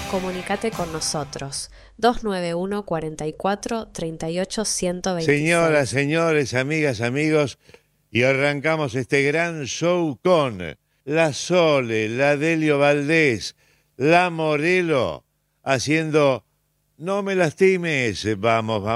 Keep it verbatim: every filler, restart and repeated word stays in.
comunícate con nosotros. dos nueve uno, cuatro cuatro, tres ocho, uno dos seis. Señoras, señores, amigas, amigos, y arrancamos este gran show con la Sole, la Delio Valdés, la Morelo, haciendo No me lastimes. Vamos, vamos.